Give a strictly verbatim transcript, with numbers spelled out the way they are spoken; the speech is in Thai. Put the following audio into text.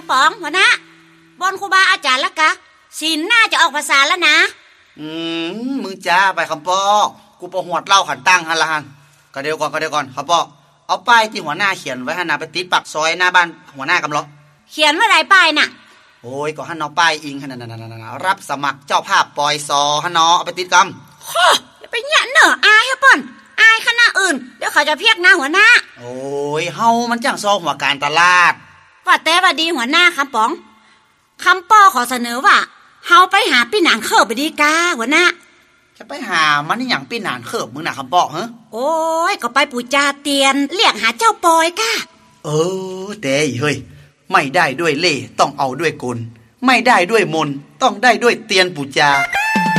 ป๋องหัวหน้าบอนครูบาอาจารย์ละกะศีลน่าจะออกภาษาแล้วนะอืมมึงจ้าไปคำปอกกูประหวดเล่าขันตั้งหันละหันก็เดี๋ยวก่อนก็เดี๋ยวก่อนคำปอกเอาป้ายที่หัวหน้าเขียนไว้หันนาไปติดปักซอยหน้าบ้านหัวหน้ากำลังเขียนว่าไรป้ายน่ะโอ้ยก็หันเอาป้ายอิงหันนั่นๆๆรับสมัครเจ้าภาพปอยซอหันเนาะเอาไปติดกำฮ่ออย่าไปเนี่ยเนอะอายฮะป่อนอายคณะอื่นเดี๋ยวเขาจะเพียกหน้าหัวหน้าโอ้ยเฮามันจังซอหัวการตลาดว่าแต่ว่าดีหัวหน้าคำป๋องคำป้อขอเสนอว่าเฮาไปหาพี่หนานเขิบไปดีกาหัวหน้าจะไปหามันนี่อย่างพี่หนานเขิบมึงน่ะคำปอกฮะโอ้ยก็ไปปู่จาเตียนเรียกหาเจ้าปอยก้าเออแต่เฮ้ยไม่ได้ด้วยเล่ต้องเอาด้วยกลไม่ได้ด้วยมนต้องได้ด้วยเตียนปู่จา